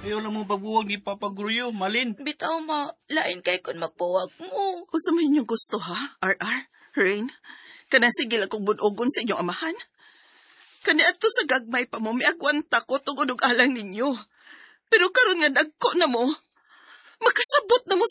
Ayaw lang mo pabuwag ni Papa Guryo, Malin. Bitaw ma, lain kay kun magpuwag mo. Usa man inyong gusto ha, RR, Rain? Kana sigil akong bunogon sa inyong amahan. Kani adto sa gagmay pa mo, may agwanta ko tungod og alang ninyo. Pero karon nga dagko na mo, makasabot na mo